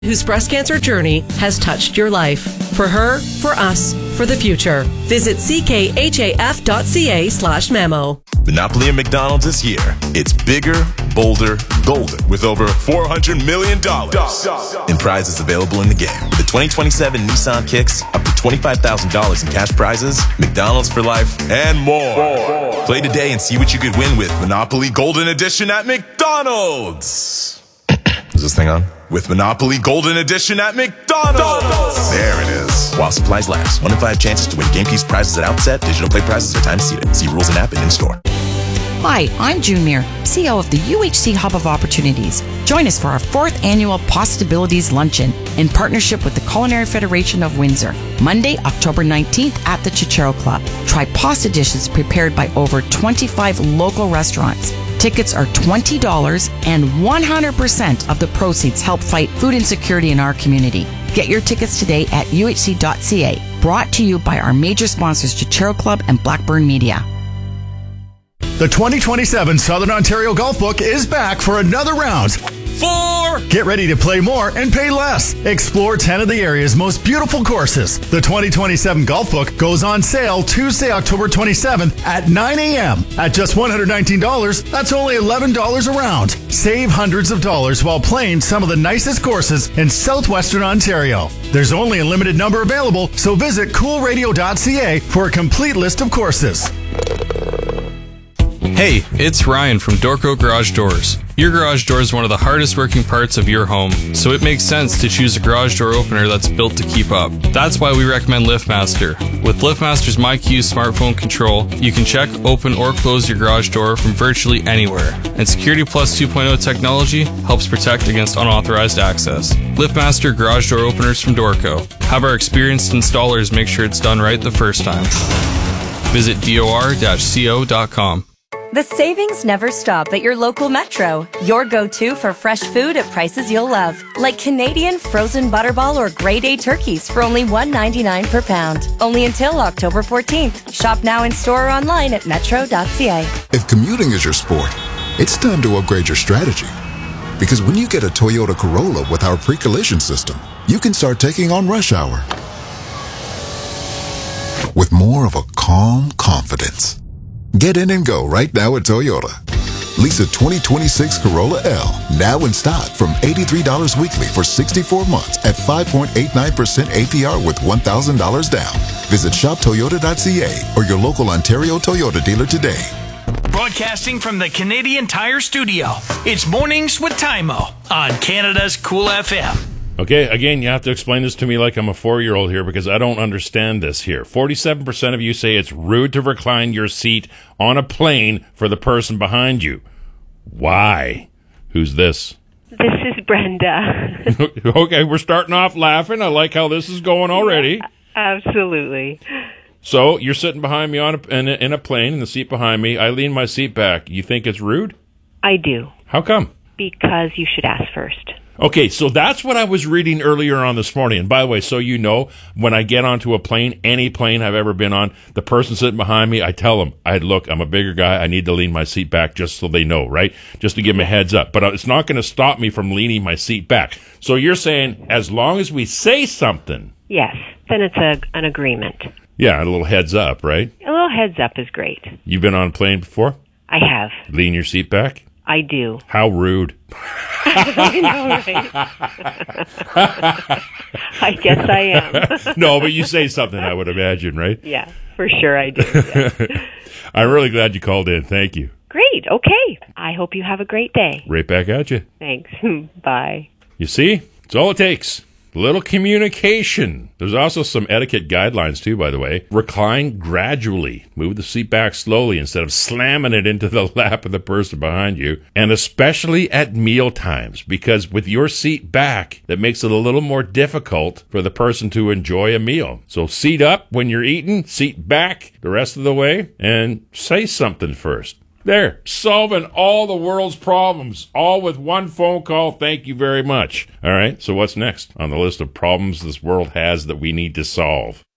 whose breast cancer journey has touched your life. For her, for us, for the future. Visit ckhaf.ca/memo. Monopoly at McDonald's is here. It's bigger, bolder, golden, with over $400 million in prizes available in the game. With the 2027 Nissan Kicks, up to $25,000 in cash prizes, McDonald's for life, and more. Play today and see what you could win with Monopoly Golden Edition at McDonald's. Is this thing on? With Monopoly Golden Edition at McDonald's. There it is. While supplies last. 1 in 5 chances to win game keys prizes at outset. Digital play prizes are time seated. See rules and app and in-store. Hi, I'm June Muir, CEO of the UHC Hub of Opportunities. Join us for our 4th annual Possibilities Luncheon in partnership with the Culinary Federation of Windsor, Monday, October 19th at the Chichero Club. Try pasta dishes prepared by over 25 local restaurants. Tickets are $20 and 100% of the proceeds help fight food insecurity in our community. Get your tickets today at uhc.ca. Brought to you by our major sponsors, Chichero Club and Blackburn Media. The 2027 Southern Ontario Golf Book is back for another round. 4! Get ready to play more and pay less. Explore 10 of the area's most beautiful courses. The 2027 Golf Book goes on sale Tuesday, October 27th at 9 a.m. At just $119, that's only $11 a round. Save hundreds of dollars while playing some of the nicest courses in southwestern Ontario. There's only a limited number available, so visit coolradio.ca for a complete list of courses. Hey, it's Ryan from Dorco Garage Doors. Your garage door is one of the hardest working parts of your home, so it makes sense to choose a garage door opener that's built to keep up. That's why we recommend LiftMaster. With LiftMaster's MyQ smartphone control, you can check, open, or close your garage door from virtually anywhere. And Security Plus 2.0 technology helps protect against unauthorized access. LiftMaster garage door openers from Dorco. Have our experienced installers make sure it's done right the first time. Visit dor-co.com. The savings never stop at your local Metro. Your go-to for fresh food at prices you'll love. Like Canadian frozen butterball or grade A turkeys for only $1.99 per pound. Only until October 14th. Shop now in store or online at metro.ca. If commuting is your sport, it's time to upgrade your strategy. Because when you get a Toyota Corolla with our pre-collision system, you can start taking on rush hour with more of a calm confidence. Get in and go right now at Toyota. Lease a 2026 Corolla L now in stock from $83 weekly for 64 months at 5.89% APR with $1,000 down. Visit shoptoyota.ca or your local Ontario Toyota dealer today. Broadcasting from the Canadian Tire Studio, it's Mornings with Taimo on Canada's Cool FM. Okay, again, you have to explain this to me like I'm a 4-year-old here because I don't understand this here. 47% of you say it's rude to recline your seat on a plane for the person behind you. Why? Who's this? This is Brenda. Okay, we're starting off laughing. I like how this is going already. Yeah, absolutely. So, you're sitting behind me in a plane, in the seat behind me. I lean my seat back. You think it's rude? I do. How come? Because you should ask first. Okay, so that's what I was reading earlier on this morning. And by the way, so you know, when I get onto a plane, any plane I've ever been on, the person sitting behind me, I tell them, look, I'm a bigger guy. I need to lean my seat back just so they know, right? Just to give them a heads up. But it's not going to stop me from leaning my seat back. So you're saying as long as we say something. Yes, then it's an agreement. Yeah, a little heads up, right? A little heads up is great. You've been on a plane before? I have. Lean your seat back? I do. How rude. I know, right? I guess I am. No, but you say something, I would imagine, right? Yeah, for sure I do. Yeah. I'm really glad you called in. Thank you. Great. Okay. I hope you have a great day. Right back at you. Thanks. Bye. You see? It's all it takes. Little communication. There's also some etiquette guidelines, too, by the way. Recline gradually. Move the seat back slowly instead of slamming it into the lap of the person behind you. And especially at meal times, because with your seat back, that makes it a little more difficult for the person to enjoy a meal. So seat up when you're eating, seat back the rest of the way, and say something first. There, solving all the world's problems, all with one phone call. Thank you very much. All right, so what's next on the list of problems this world has that we need to solve?